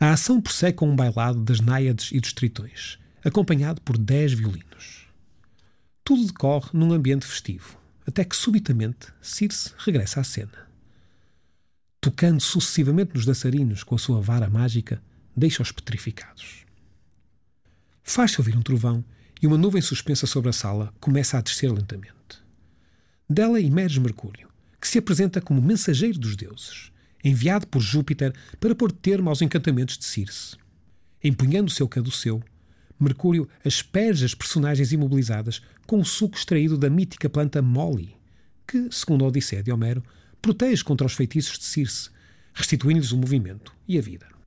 A ação prossegue com um bailado das náiades e dos tritões, acompanhado por 10 violinos. Tudo decorre num ambiente festivo, até que subitamente Circe regressa à cena. Tocando sucessivamente nos dançarinos com a sua vara mágica, deixa-os petrificados. Faz-se ouvir um trovão e uma nuvem suspensa sobre a sala começa a descer lentamente. Dela emerge Mercúrio, que se apresenta como mensageiro dos deuses, enviado por Júpiter para pôr termo aos encantamentos de Circe. Empunhando o seu caduceu, Mercúrio asperge as personagens imobilizadas com o suco extraído da mítica planta Moly, que, segundo a Odisseia de Homero, protege contra os feitiços de Circe, restituindo-lhes o movimento e a vida.